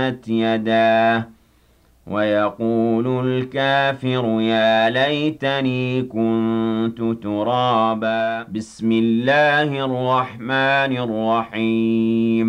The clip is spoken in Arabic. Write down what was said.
يداه ويقول الكافر يا ليتني كنت ترابا. بسم الله الرحمن الرحيم